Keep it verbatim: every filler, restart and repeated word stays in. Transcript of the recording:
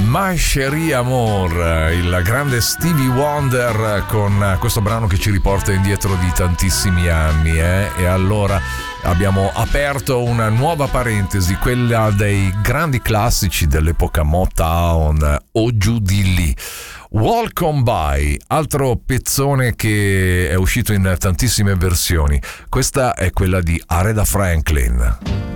My Cherie Amour, il grande Stevie Wonder con questo brano che ci riporta indietro di tantissimi anni, eh? E allora abbiamo aperto una nuova parentesi, quella dei grandi classici dell'epoca Motown o giù di lì. Walk On By, altro pezzone che è uscito in tantissime versioni. Questa è quella di Aretha Franklin.